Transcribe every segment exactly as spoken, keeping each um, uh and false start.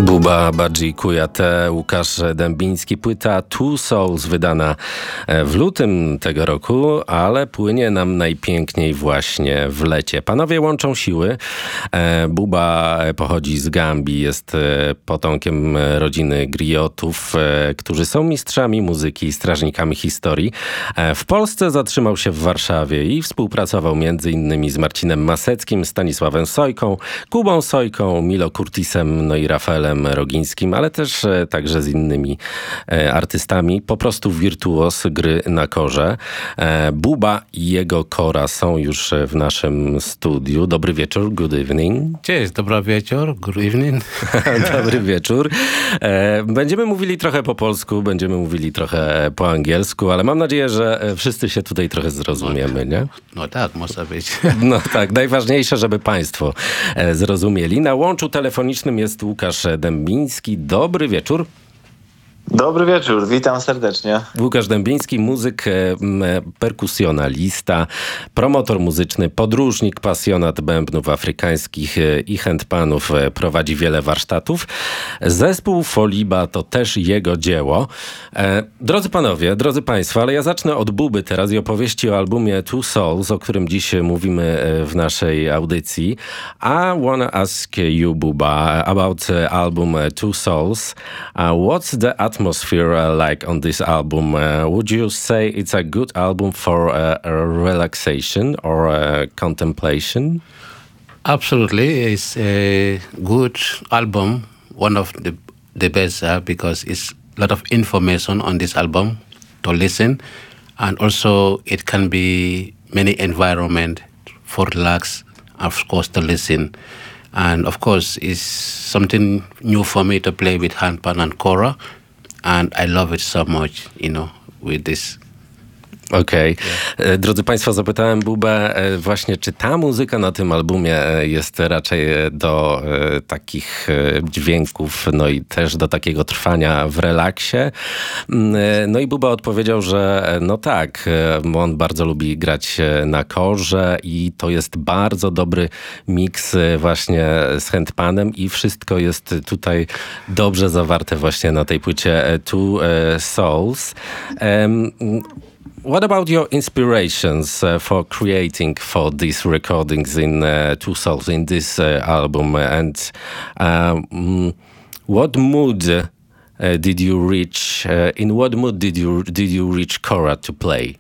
Buba, Badzi, Kujate, Łukasz Dębiński. Płyta Two Souls wydana w lutym tego roku, ale płynie nam najpiękniej właśnie w lecie. Panowie łączą siły. Buba pochodzi z Gambii, jest potomkiem rodziny griotów, którzy są mistrzami muzyki i strażnikami historii. W Polsce zatrzymał się w Warszawie i współpracował między innymi z Marcinem Maseckim, Stanisławem Sojką, Kubą Sojką, Milo Curtisem, no i Rafaelem Rogińskim, ale też e, także z innymi e, artystami. Po prostu wirtuos gry na korze. E, Buba i jego kora są już w naszym studiu. Dobry wieczór, good evening. Cześć, dobry wieczór, good evening. Dobry wieczór. E, będziemy mówili trochę po polsku, będziemy mówili trochę po angielsku, ale mam nadzieję, że wszyscy się tutaj trochę zrozumiemy, nie? No tak, może być. No tak, najważniejsze, żeby państwo e, zrozumieli. Na łączu telefonicznym jest Łukasz Dębiński. Dobry wieczór. Dobry wieczór, witam serdecznie. Łukasz Dębiński, muzyk, perkusjonalista, promotor muzyczny, podróżnik, pasjonat bębnów afrykańskich i handpanów, prowadzi wiele warsztatów. Zespół Foliba to też jego dzieło. Drodzy panowie, drodzy państwo, ale ja zacznę od Buby teraz i opowieści o albumie Two Souls, o którym dziś mówimy w naszej audycji. I wanna ask you, Buba, about album Two Souls. What's the atmosphere uh, like on this album? Uh, would you say it's a good album for uh, a relaxation or uh, contemplation? Absolutely, it's a good album, one of the the best uh, because it's a lot of information on this album to listen, and also it can be many environment for relax, of course, to listen. And of course, it's something new for me to play with handpan and kora. And I love it so much, you know, with this. Okej. Okay. Drodzy państwo, zapytałem Bubę właśnie, czy ta muzyka na tym albumie jest raczej do e, takich dźwięków, no i też do takiego trwania w relaksie. No i Buba odpowiedział, że no tak, on bardzo lubi grać na korze i to jest bardzo dobry miks właśnie z handpanem i wszystko jest tutaj dobrze zawarte właśnie na tej płycie Two Souls. Um, What about your inspirations uh, for creating for these recordings in uh, Two Souls, in this uh, album? And um, what mood uh, did you reach? Uh, in what mood did you did you reach Kora to play?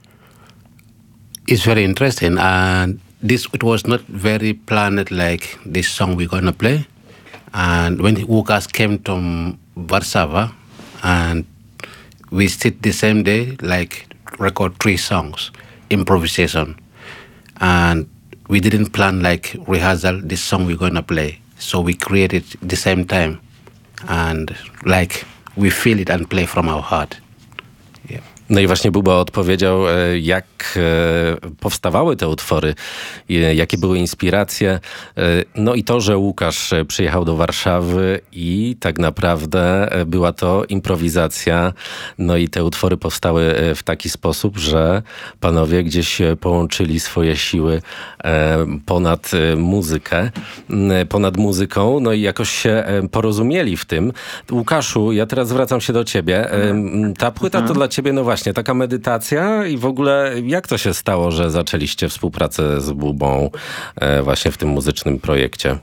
It's very interesting, and this it was not very planned like this song we're gonna play. And when Łukasz came to Warszawa, and we sit the same day, like. Record three songs, improvisation, and we didn't plan like rehearsal this song we're gonna play, so we created the same time, and like we feel it and play from our heart. Yeah. No i właśnie Buba odpowiedział, jak powstawały te utwory, jakie były inspiracje. No i to, że Łukasz przyjechał do Warszawy i tak naprawdę była to improwizacja. No i te utwory powstały w taki sposób, że panowie gdzieś połączyli swoje siły ponad muzykę, ponad muzyką, no i jakoś się porozumieli w tym. Łukaszu, ja teraz zwracam się do ciebie. Ta płyta to dla ciebie, no właśnie, taka medytacja i w ogóle jak to się stało, że zaczęliście współpracę z Bubą e, właśnie w tym muzycznym projekcie?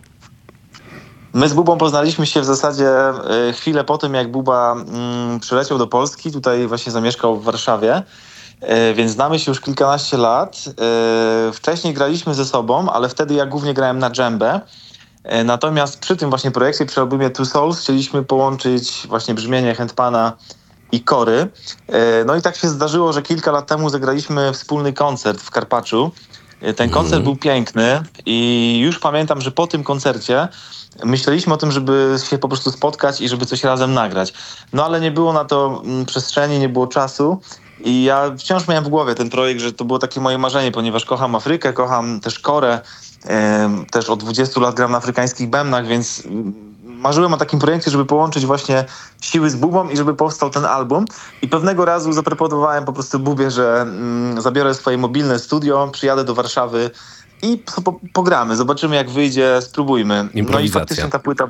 My z Bubą poznaliśmy się w zasadzie e, chwilę po tym, jak Buba mm, przyleciał do Polski, tutaj właśnie zamieszkał w Warszawie, e, więc znamy się już kilkanaście lat. E, wcześniej graliśmy ze sobą, ale wtedy ja głównie grałem na dżembę. E, natomiast przy tym właśnie projekcie, przy albumie Two Souls chcieliśmy połączyć właśnie brzmienie handpana i kory. No i tak się zdarzyło, że kilka lat temu zagraliśmy wspólny koncert w Karpaczu. Ten koncert mm. był piękny i już pamiętam, że po tym koncercie myśleliśmy o tym, żeby się po prostu spotkać i żeby coś razem nagrać. No ale nie było na to przestrzeni, nie było czasu i ja wciąż miałem w głowie ten projekt, że to było takie moje marzenie, ponieważ kocham Afrykę, kocham też korę. Też od dwudziestu lat gram na afrykańskich bębnach, więc marzyłem o takim projekcie, żeby połączyć właśnie siły z Bubą i żeby powstał ten album. I pewnego razu zaproponowałem po prostu Bubie, że mm, zabiorę swoje mobilne studio, przyjadę do Warszawy i po, pogramy. Zobaczymy, jak wyjdzie, spróbujmy. No i faktycznie ta płyta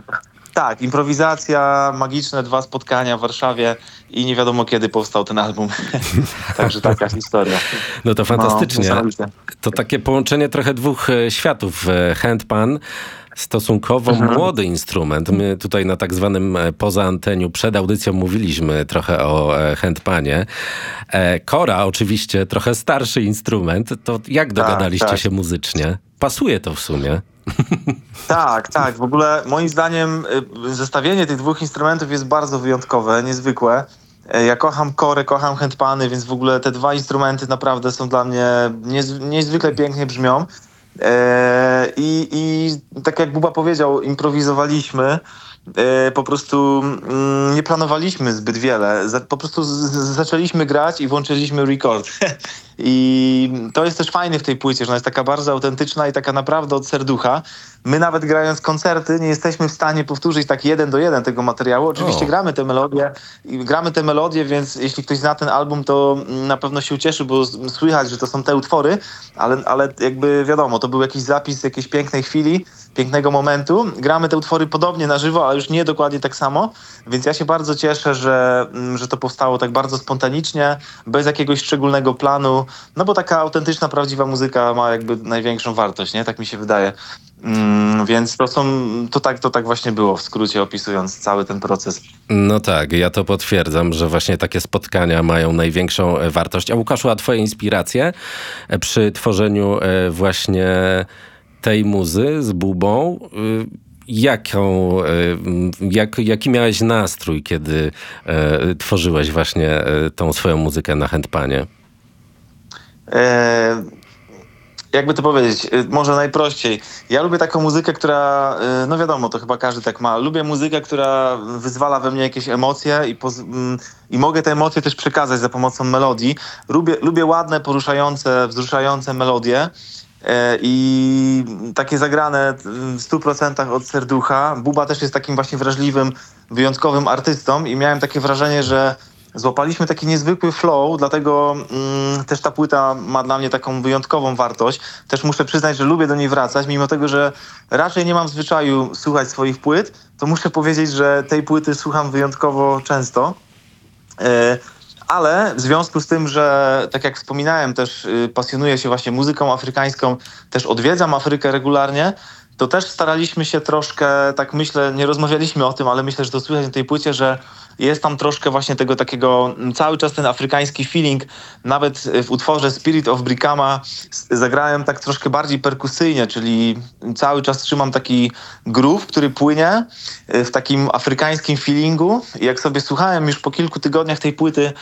Tak, improwizacja, magiczne dwa spotkania w Warszawie i nie wiadomo kiedy powstał ten album. Także taka historia. No to fantastycznie. No, to takie połączenie trochę dwóch światów. Handpan, stosunkowo mhm. młody instrument. My tutaj na tak zwanym poza anteniu przed audycją mówiliśmy trochę o handpanie. Kora oczywiście trochę starszy instrument. To jak dogadaliście tak, tak. się muzycznie? Pasuje to w sumie. Tak, tak. W ogóle moim zdaniem zestawienie tych dwóch instrumentów jest bardzo wyjątkowe, niezwykłe. Ja kocham korę, kocham handpany, więc w ogóle te dwa instrumenty naprawdę są dla mnie niezw- niezwykle pięknie brzmią. Eee, i, I tak jak Buba powiedział, improwizowaliśmy. E, po prostu mm, nie planowaliśmy zbyt wiele. Za, po prostu z, z, zaczęliśmy grać i włączyliśmy record. I to jest też fajne w tej płycie, że ona jest taka bardzo autentyczna i taka naprawdę od serducha. My nawet grając koncerty nie jesteśmy w stanie powtórzyć tak jeden do jeden tego materiału. Oczywiście oh. gramy te melodie, gramy te melodie, więc jeśli ktoś zna ten album, to na pewno się ucieszy, bo słychać, że to są te utwory, ale, ale jakby wiadomo, to był jakiś zapis jakiejś pięknej chwili, pięknego momentu. Gramy te utwory podobnie na żywo, ale już nie dokładnie tak samo, więc ja się bardzo cieszę, że, że to powstało tak bardzo spontanicznie, bez jakiegoś szczególnego planu, no bo taka autentyczna, prawdziwa muzyka ma jakby największą wartość, nie? Tak mi się wydaje. Mm, więc to są, to tak, to tak właśnie było, w skrócie opisując cały ten proces. No tak, ja to potwierdzam, że właśnie takie spotkania mają największą wartość. A Łukaszu, a twoje inspiracje przy tworzeniu właśnie tej muzy z Bubą, jaką, jak, jaki miałeś nastrój, kiedy e, tworzyłeś właśnie e, tą swoją muzykę na handpanie? E, jakby to powiedzieć, może najprościej. Ja lubię taką muzykę, która, no wiadomo, to chyba każdy tak ma. Lubię muzykę, która wyzwala we mnie jakieś emocje i, poz- i mogę te emocje też przekazać za pomocą melodii. Lubię, lubię ładne, poruszające, wzruszające melodie. I takie zagrane w stu procentach od serducha. Buba też jest takim właśnie wrażliwym, wyjątkowym artystą i miałem takie wrażenie, że złapaliśmy taki niezwykły flow, dlatego mm, też ta płyta ma dla mnie taką wyjątkową wartość. Też muszę przyznać, że lubię do niej wracać, mimo tego, że raczej nie mam w zwyczaju słuchać swoich płyt, to muszę powiedzieć, że tej płyty słucham wyjątkowo często. Yy, Ale w związku z tym, że tak jak wspominałem, też y, pasjonuję się właśnie muzyką afrykańską, też odwiedzam Afrykę regularnie, to też staraliśmy się troszkę, tak myślę, nie rozmawialiśmy o tym, ale myślę, że to słychać na tej płycie, że jest tam troszkę właśnie tego takiego, cały czas ten afrykański feeling. Nawet w utworze Spirit of Brikama zagrałem tak troszkę bardziej perkusyjnie, czyli cały czas trzymam taki groove, który płynie w takim afrykańskim feelingu. I jak sobie słuchałem już po kilku tygodniach tej płyty,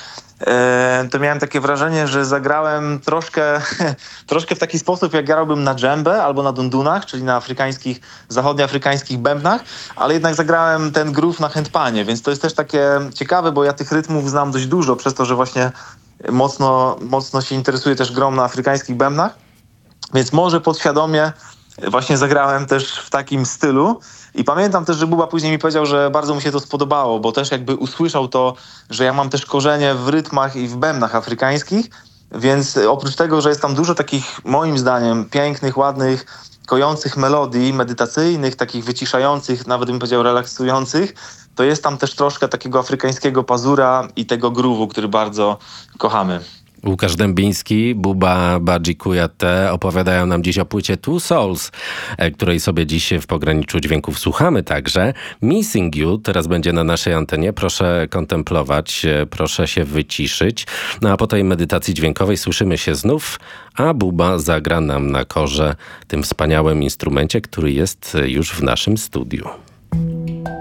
to miałem takie wrażenie, że zagrałem troszkę, troszkę w taki sposób, jak grałbym na dżembę albo na dundunach, czyli na afrykańskich, zachodnioafrykańskich bębnach, ale jednak zagrałem ten groove na handpanie, więc to jest też takie ciekawe, bo ja tych rytmów znam dość dużo, przez to, że właśnie mocno, mocno się interesuję też grą na afrykańskich bębnach, więc może podświadomie właśnie zagrałem też w takim stylu. I pamiętam też, że Buba później mi powiedział, że bardzo mu się to spodobało, bo też jakby usłyszał to, że ja mam też korzenie w rytmach i w bębnach afrykańskich, więc oprócz tego, że jest tam dużo takich, moim zdaniem, pięknych, ładnych, kojących melodii, medytacyjnych, takich wyciszających, nawet bym powiedział relaksujących, to jest tam też troszkę takiego afrykańskiego pazura i tego groove'u, który bardzo kochamy. Łukasz Dębiński, Buba Badzi Kujate opowiadają nam dziś o płycie Two Souls, której sobie dziś w pograniczu dźwięków słuchamy także. Missing You teraz będzie na naszej antenie. Proszę kontemplować, proszę się wyciszyć. No a po tej medytacji dźwiękowej słyszymy się znów, a Buba zagra nam na korze, tym wspaniałym instrumencie, który jest już w naszym studiu.